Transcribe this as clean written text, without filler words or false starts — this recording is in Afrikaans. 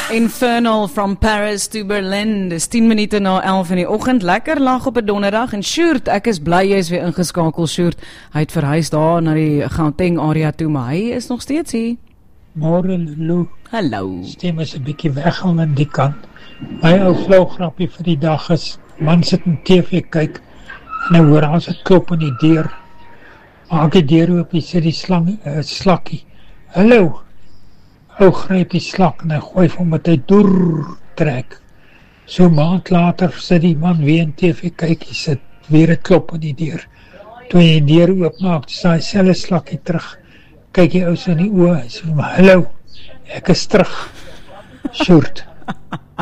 Infernal from Paris to Berlin. Dis 10 minute na 11 in die oggend. Lekker lag op 'n donderdag. En Sjoerd, ek is bly jy is weer ingeskakel, Sjoerd. Hy het verhuis daar na die Gauteng area toe, maar hy is nog steeds hier. Môre, Lulu. Hallo. Stem is 'n bietjie weggaan aan die kant. My ou flou grappie vir die dag is, man sit in TV kyk en hy hoor as dit klop aan die deur. Maak die deur oop, hy sê die slakkie. Hallo. Ou gryp die slak en hy gooi vir hom met hy doer trek. So 'n maand later sit die man weer in TV kyk, hy sit weer 'n klop aan die deur. Toe hy die deur oopmaak, sê hy selfe slakkie terug. Kyk die ou se in die oë, hy sê, hallo, ek is terug. Sjoerd.